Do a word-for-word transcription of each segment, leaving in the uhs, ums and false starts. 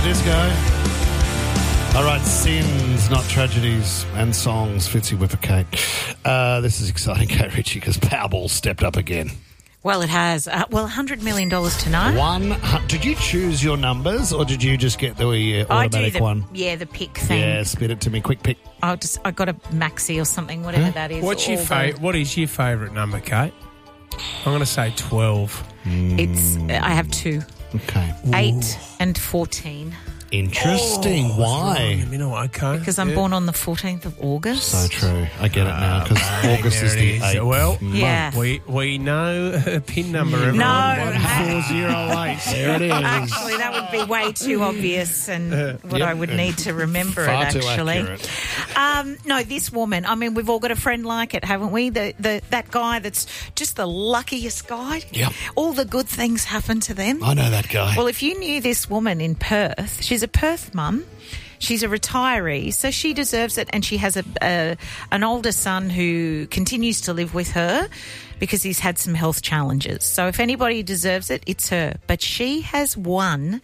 Disco. All right, sins, not tragedies, and songs. Fitzy Whippercake. Uh, this is exciting, Kate Ritchie, because Powerball stepped up again. Well, it has. Uh, well, one hundred million dollars tonight. One. Did you choose your numbers, or did you just get the uh, automatic I do the, one? Yeah, the pick thing. Yeah, spit it to me. Quick pick. I'll just. I got a maxi or something, whatever huh? that is. What's your fa- What is your favourite number, Kate? I'm going to say twelve. It's. I have two. Okay. Eight Ooh. and fourteen. Interesting. Oh, Why? You know, okay. Because I'm yeah. born on the fourteenth of August. So true. I get it now because uh, August is the eighth. Well, yeah. we we know a pin number. Everyone. No, one four zero eight. There it is. Actually, that would be way too obvious, and uh, what yep. I would need to remember Far it. Actually, too accurate. Um, no, this woman. I mean, we've all got a friend like it, haven't we? The the that guy that's just the luckiest guy. Yep. All the good things happen to them. I know that guy. Well, if you knew this woman in Perth, she's a Perth mum. She's a retiree, so she deserves it, and she has a, a an older son who continues to live with her because he's had some health challenges. So if anybody deserves it, it's her. But she has won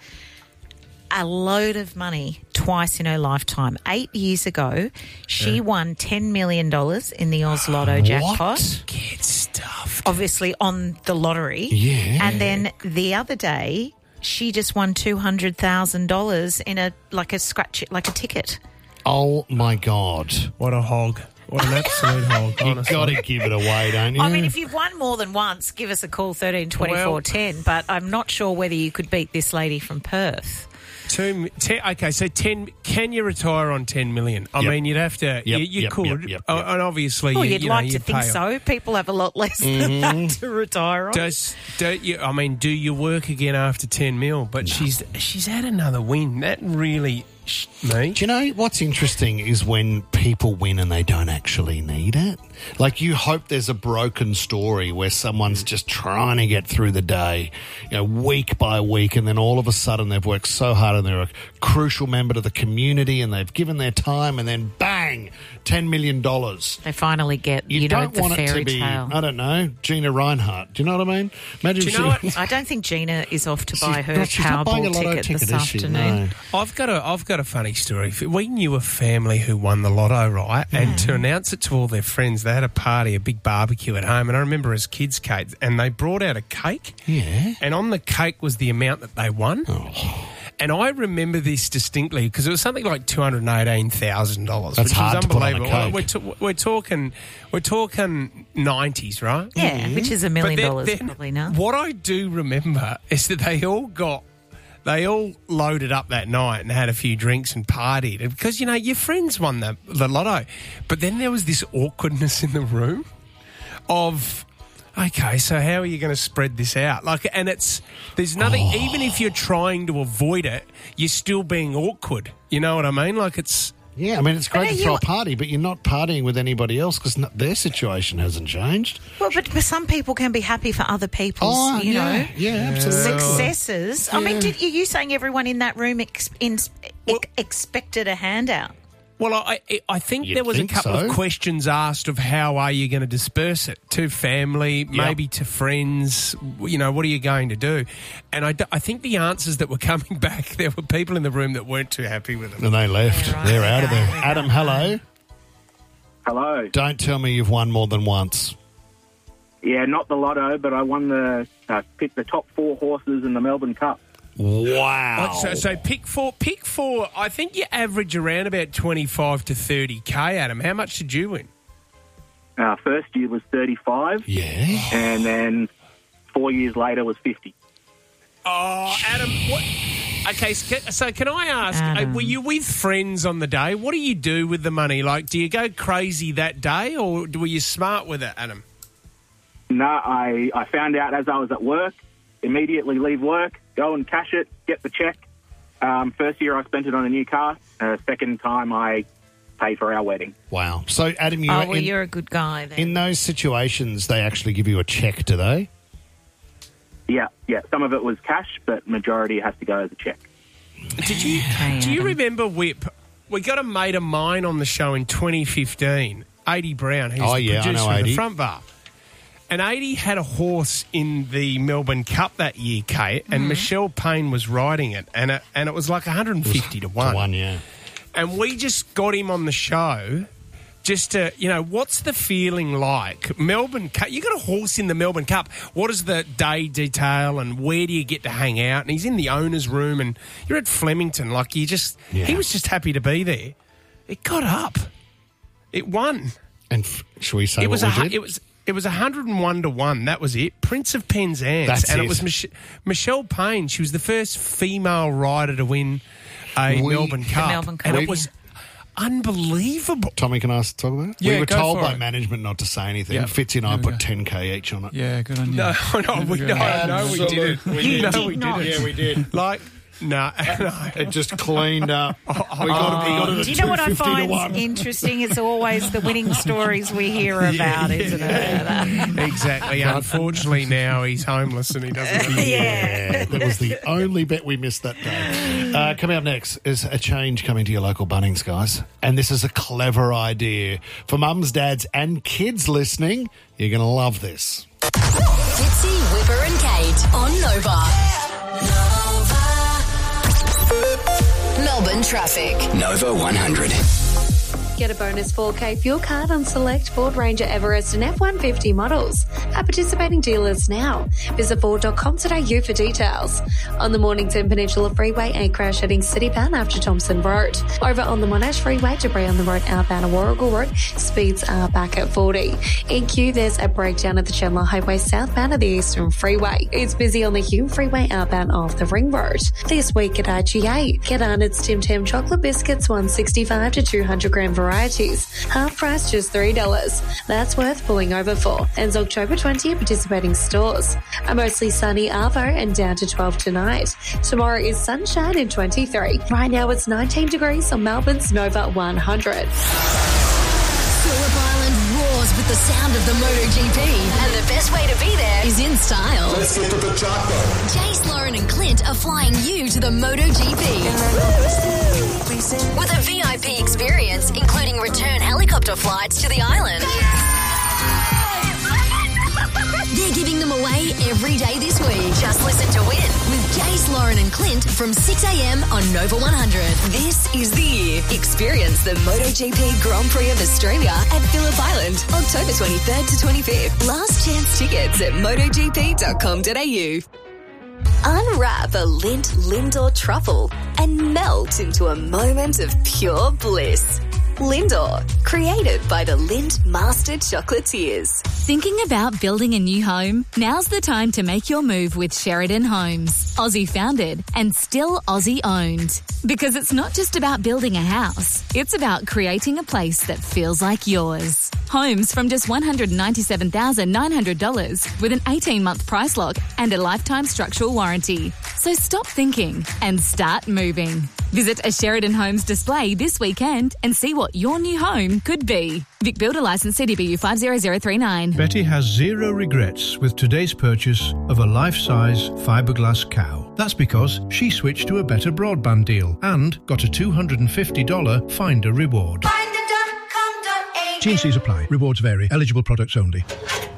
a load of money twice in her lifetime. Eight years ago, she yeah. won ten million dollars in the Oz Lotto jackpot. What? Get stuffed. Obviously on the lottery. Yeah. And then the other day, she just won two hundred thousand dollars in a like a scratch like a ticket. Oh my God! What a hog! What an absolute hog! You've got to give it away, don't you? I mean, if you've won more than once, give us a call thirteen twenty-four ten. But I'm not sure whether you could beat this lady from Perth. Two, ten, okay, so ten. Can you retire on ten million? I yep. mean, you'd have to. Yep, you you yep, could, yep, yep, yep. Uh, and obviously, well, you, you'd you like know, to think pay so. off. People have a lot less mm-hmm. than that to retire on. Does don't you? I mean, do you work again after ten mil? But no. she's she's had another win. That really. Me? Do you know what's interesting is when people win and they don't actually need it? Like, you hope there's a broken story where someone's just trying to get through the day, you know, week by week, and then all of a sudden they've worked so hard and they're a crucial member to the community and they've given their time, and then bang, ten million dollars. They finally get, you, you know, don't the want fairy it to be, tale. I don't know, Gina Reinhardt. Do you know what I mean? Imagine Do you know she, what? I don't think Gina is off to buy her she's not buying a Powerball lotto ticket, ticket this afternoon. afternoon. No. I've got a I've got a funny story. We knew a family who won the lotto, right? Mm. And to announce it to all their friends, they had a party, a big barbecue at home. And I remember as kids, Kate, and they brought out a cake. Yeah. And on the cake was the amount that they won. Oh. And I remember this distinctly because it was something like two hundred eighteen thousand dollars. That's which hard was unbelievable. to put on a cake. We're, to, we're talking, we're talking nineties, right? Yeah, mm-hmm. which is a million then, dollars then probably now. What I do remember is that they all got. They all loaded up that night and had a few drinks and partied. Because, you know, your friends won the, the lotto. But then there was this awkwardness in the room of, okay, so how are you going to spread this out? Like, and it's, there's nothing, oh. even if you're trying to avoid it, you're still being awkward. You know what I mean? Like, it's... Yeah, I mean, it's great but to throw a party, but you're not partying with anybody else because no, their situation hasn't changed. Well, but, but some people can be happy for other people's, oh, you yeah, know, yeah, absolutely. successes. Yeah. I mean, did, are you saying everyone in that room ex, in, well, ex, expected a handout? Well, I I think You'd there was think a couple so. of questions asked of how are you going to disperse it to family, yep. maybe to friends, you know, what are you going to do? And I, I think the answers that were coming back, there were people in the room that weren't too happy with them. And they left. Yeah, right. They're out of there. Yeah, Adam, hello. Hello. Don't tell me you've won more than once. Yeah, not the lotto, but I won the, uh, picked the top four horses in the Melbourne Cup. Wow. Oh, so, so pick four, pick four. I think you average around about twenty-five to thirty K, Adam. How much did you win? Uh, first year was thirty-five. Yeah. And then four years later was fifty. Oh, Adam, what? Okay, so, so can I ask, uh, were you with friends on the day? What do you do with the money? Like, do you go crazy that day or were you smart with it, Adam? No, I, I found out as I was at work, immediately leave work, go and cash it, get the check. Um, first year I spent it on a new car. Uh, second time I paid for our wedding. Wow. So, Adam, you oh, well, in, you're a good guy then. in those situations, they actually give you a check, do they? Yeah, yeah. Some of it was cash, but majority has to go as a check. Did you okay, do you Adam. remember Whip? We got a mate of mine on the show in twenty fifteen, Aidy Brown, who's oh, the yeah, producer I know of the Aidy. Front Bar. And eighty had a horse in the Melbourne Cup that year, Kate, and Michelle Payne was riding it, and it, and it was like one hundred fifty to one. To one, yeah. And we just got him on the show just to, you know, what's the feeling like? Melbourne Cup, you got a horse in the Melbourne Cup. What is the day detail and where do you get to hang out? And he's in the owner's room and you're at Flemington. Like, you just, Yeah. he was just happy to be there. It got up. It won. And f- shall we say It what was we a, hu- did? it was it was one hundred one to one. That was it. Prince of Penzance. That's and it. it was Mich- Michelle Payne. She was the first female rider to win a We- Melbourne The Cup. Melbourne And Cup, it was unbelievable. Tommy, can I ask- talk about it? Yeah, we were go told for by it. management not to say anything. Yeah. Fitzy and I There we put go. ten K each on it. Yeah, good on you. No, no, we, no, no, we didn't. We You no, did we not. didn't. Yeah, we did. Like, no, no. It just cleaned up. We got, we got it at Do you know what I two fifty to find one. interesting? It's always the winning stories we hear about, isn't it? Exactly. Unfortunately, now he's homeless and he doesn't. Yeah. That was the only bet we missed that day. Uh, coming up next is a change coming to your local Bunnings, guys. And this is a clever idea. For mums, dads and kids listening, you're going to love this. Fitzy, Whipper and Kate on Nova. Melbourne traffic. Nova one hundred. Get a bonus four K fuel card on select Ford Ranger Everest and F one fifty models at participating dealers now. Visit ford dot com dot a u for details. On the Mornington Peninsula Freeway, a crash heading Citybound after Thompson Road. Over on the Monash Freeway, debris on the road outbound of Warrigal Road. Speeds are back at forty. In Kew, there's a breakdown at the Chandler Highway southbound of the Eastern Freeway. It's busy on the Hume Freeway outbound of the Ring Road. This week at I G A, get Arnott's Tim Tam chocolate biscuits one sixty-five to two hundred gram varieties. Half price just three dollars. That's worth pulling over for. Ends October twentieth at participating stores. A mostly sunny Arvo and down to twelve tonight. Tomorrow is sunshine and twenty-three. Right now it's nineteen degrees on Melbourne's Nova one hundred. Phillip Island roars with the sound of the MotoGP. And the best way to be there is in style. Let's get to the chopper. Jace, Lauren and Clint are flying you to the MotoGP. With a V I P experience, including return helicopter flights to the island. They're giving them away every day this week. Just listen to Win with Jace, Lauren and Clint from six a.m. on Nova one hundred. This is the year. Experience the MotoGP Grand Prix of Australia at Phillip Island, October twenty-third to twenty-fifth. Last chance tickets at motogp dot com dot a u. Unwrap a Lindt Lindor truffle and melt into a moment of pure bliss. Lindor, created by the Lindt Master Chocolatiers. Thinking about building a new home? Now's the time to make your move with Sheridan Homes. Aussie founded and still Aussie owned. Because it's not just about building a house, it's about creating a place that feels like yours. Homes from just one hundred ninety-seven thousand nine hundred dollars with an eighteen-month price lock and a lifetime structural warranty. So stop thinking and start moving. Visit a Sheridan Homes display this weekend and see what your new home could be. Vic Builder Licence C D B U five zero zero three nine. Betty has zero regrets with today's purchase of a life-size fiberglass cow. That's because she switched to a better broadband deal and got a two hundred fifty dollars Finder reward. Finder dot com dot a u. T and C's apply. Rewards vary. Eligible products only.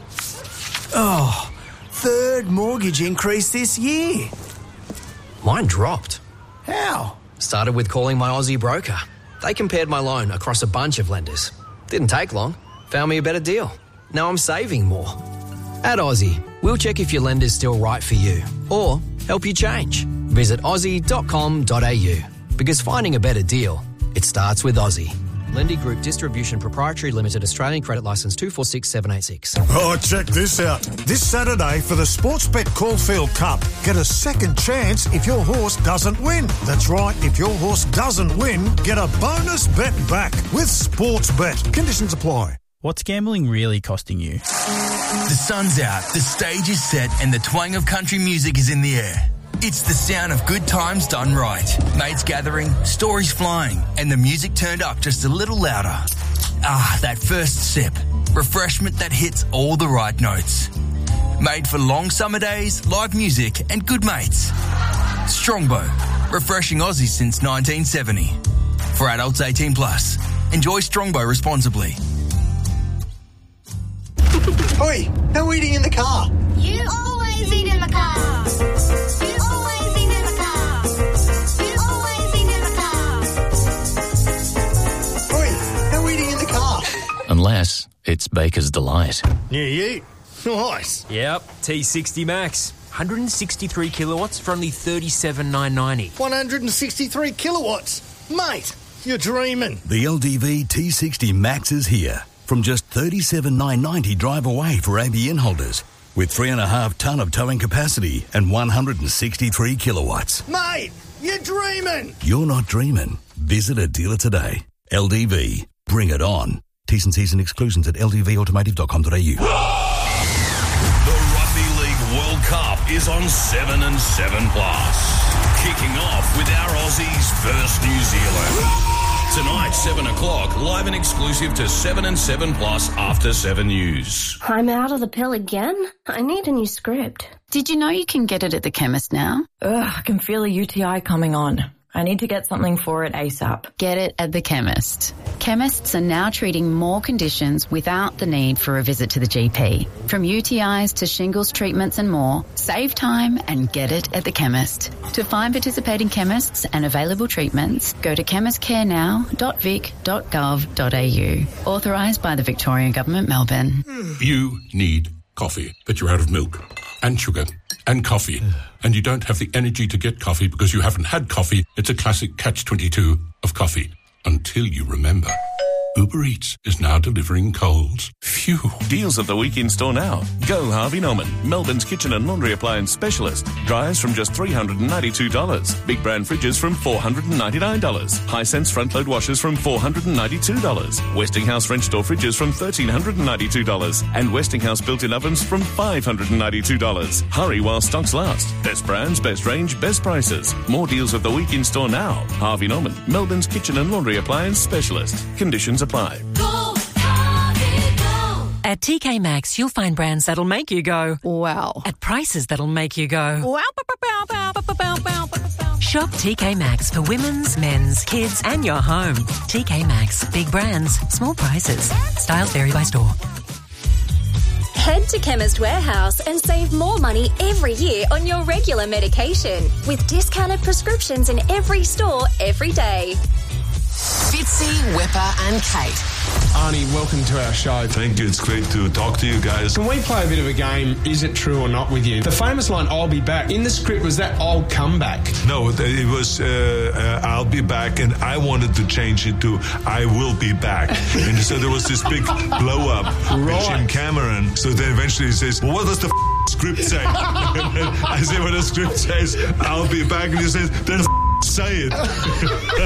Oh, third mortgage increase this year. Mine dropped. How? Started with calling my Aussie broker. They compared my loan across a bunch of lenders. Didn't take long. Found me a better deal. Now I'm saving more. At Aussie, we'll check if your lender's still right for you or help you change. Visit aussie dot com dot a u because finding a better deal, it starts with Aussie. Lendy Group Distribution Proprietary Limited, Australian Credit Licence two four six seven eight six. Oh, check this out. This Saturday for the Sportsbet Caulfield Cup, get a second chance if your horse doesn't win. That's right, if your horse doesn't win, get a bonus bet back with Sportsbet. Conditions apply. What's gambling really costing you? The sun's out, the stage is set, and the twang of country music is in the air. It's the sound of good times done right. Mates gathering, stories flying, and the music turned up just a little louder. Ah, that first sip. Refreshment that hits all the right notes. Made for long summer days, live music, and good mates. Strongbow. Refreshing Aussie since nineteen seventy. For adults eighteen plus. Enjoy Strongbow responsibly. Oi, no eating in the car. You always eat in the car. You always eat in the car. You always eat in the car. Oi, no eating in the car. Unless it's Baker's Delight. Yeah, yeah. Nice. Yep, T sixty Max. one hundred sixty-three kilowatts for only thirty-seven thousand nine hundred ninety. one hundred sixty-three kilowatts. Mate, you're dreaming. The L D V T sixty Max is here. From just thirty-seven thousand nine hundred ninety drive away for A B N holders. With three and a half tonne of towing capacity and one hundred sixty-three kilowatts. Mate, you're dreaming. You're not dreaming. Visit a dealer today. L D V. Bring it on. T's and C's and exclusions at l d v automotive dot com dot a u. The Rugby League World Cup is on seven and seven plus. Kicking off with our Aussies versus New Zealand. Tonight, seven o'clock, live and exclusive to seven and seven plus after seven News. I'm out of the pill again? I need a new script. Did you know you can get it at the chemist now? Ugh, I can feel a U T I coming on. I need to get something for it ASAP. Get it at the chemist. Chemists are now treating more conditions without the need for a visit to the G P. From U T Is to shingles treatments and more, save time and get it at the chemist. To find participating chemists and available treatments, go to chemist care now dot vic dot gov dot a u. Authorised by the Victorian Government, Melbourne. You need coffee, but you're out of milk and sugar and coffee, and you don't have the energy to get coffee because you haven't had coffee. It's a classic catch twenty-two of coffee. Until you remember, Uber Eats is now delivering Coles. Phew. Deals of the week in store now. Go Harvey Norman, Melbourne's kitchen and laundry appliance specialist. Dryers from just three hundred ninety-two dollars. Big brand fridges from four hundred ninety-nine dollars. Hisense front load washers from four hundred ninety-two dollars. Westinghouse French door fridges from one thousand three hundred ninety-two dollars. And Westinghouse built-in ovens from five hundred ninety-two dollars. Hurry while stocks last. Best brands, best range, best prices. More deals of the week in store now. Harvey Norman, Melbourne's kitchen and laundry appliance specialist. Conditions apply. At T K Maxx, you'll find brands that'll make you go, wow. At prices that'll make you go, wow. Shop T K Maxx for women's, men's, kids and your home. T K Maxx. Big brands, small prices. Styles vary by store. Head to Chemist Warehouse and save more money every year on your regular medication with discounted prescriptions in every store every day. Fitzy, Whipper and Kate. Arnie, welcome to our show. Thank you. It's great to talk to you guys. Can we play a bit of a game, is it true or not, with you? The famous line, I'll be back, in the script, was that I'll come back? No, it was uh, uh, I'll be back, and I wanted to change it to I will be back. And so there was this big blow-up right. with Jim Cameron. So then eventually he says, well, what does the f- script say? And I say, well, the script says, I'll be back. And he says, then f- say it.